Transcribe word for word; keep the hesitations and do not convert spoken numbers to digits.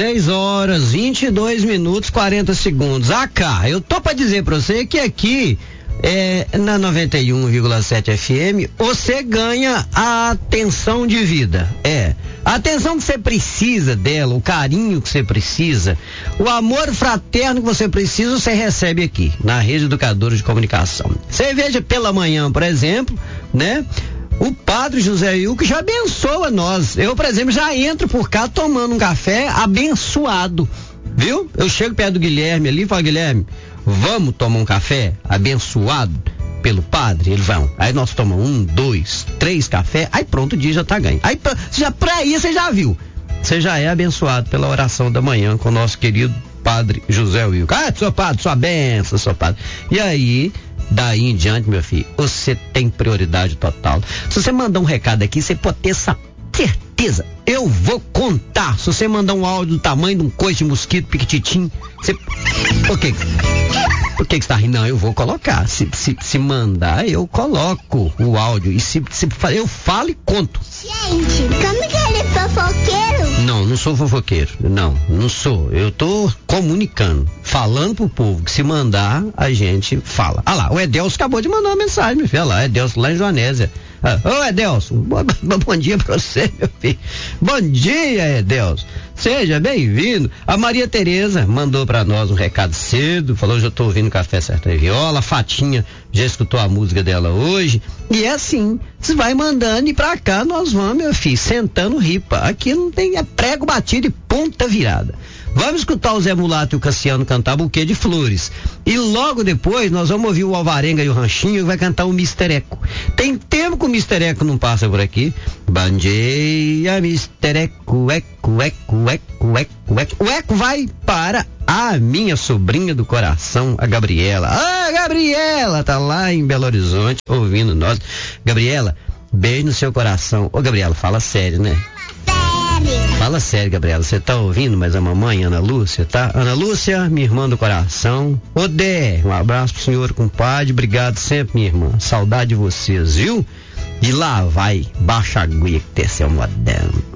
seis horas, vinte e dois minutos, quarenta segundos. Ah, cá, eu tô pra dizer pra você que aqui é, na noventa e um vírgula sete F M, você ganha a atenção de vida. É, a atenção que você precisa dela, o carinho que você precisa, o amor fraterno que você precisa, você recebe aqui, na Rede Educadora de Comunicação. Você veja pela manhã, por exemplo, né? O padre José Wilker já abençoa nós. Eu, por exemplo, já entro por cá tomando um café abençoado, viu? Eu chego perto do Guilherme ali e falo, Guilherme, vamos tomar um café abençoado pelo padre? Eles vão. Aí nós tomamos um, dois, três cafés, aí pronto, o dia já tá ganho. Aí pra, já, pra aí você já viu. Você já é abençoado pela oração da manhã com o nosso querido padre José Wilker. Ah, sou padre, sua benção, sou padre. E aí, daí em diante, meu filho, você tem prioridade total. Se você mandar um recado aqui, você pode ter essa certeza. Eu vou contar. Se você mandar um áudio do tamanho de um coice de mosquito piquititim, você... Por quê? Por que que você tá rindo? Não, eu vou colocar. Se, se, se mandar, eu coloco o áudio. E se, se eu falo e conto. Gente, como que ele é fofoqueiro? Não, não sou fofoqueiro. Não, não sou. Eu tô comunicando, falando pro povo que se mandar, a gente fala. Ah lá, o Edelso acabou de mandar uma mensagem, meu filho. Olha lá, Edelso lá em Joanésia. Ah, ô Edelso, bom, bom dia pra você, meu filho. Bom dia, Edelso. Seja bem-vindo. A Maria Tereza mandou pra nós um recado cedo, falou, já tô ouvindo Café Certa e Viola. A Fatinha já escutou a música dela hoje. E é assim, você vai mandando e pra cá nós vamos, meu filho, sentando ripa. Aqui não tem, é prego batido e ponta virada. Vamos escutar o Zé Mulato e o Cassiano cantar Buquê de Flores. E logo depois nós vamos ouvir o Alvarenga e o Ranchinho e vai cantar o Mister Eco. Tem tempo que o Mister Eco não passa por aqui. Bom dia, Mister Eco, eco, eco, eco, eco, eco. O eco vai para a minha sobrinha do coração, a Gabriela. Ah, Gabriela, tá lá em Belo Horizonte ouvindo nós. Gabriela, beijo no seu coração. Ô, Gabriela, fala sério, né? Fala sério, Gabriela, você tá ouvindo, mas a mamãe, Ana Lúcia, tá? Ana Lúcia, minha irmã do coração. Ô Dé, um abraço pro senhor compadre, obrigado sempre, minha irmã. Saudade de vocês, viu? E lá vai, baixa a aguia que teceu moderno.